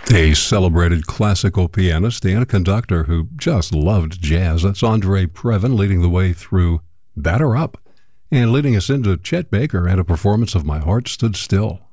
A celebrated classical pianist and a conductor who just loved jazz. That's Andre Previn leading the way through Batter Up and leading us into Chet Baker and a performance of My Heart Stood Still.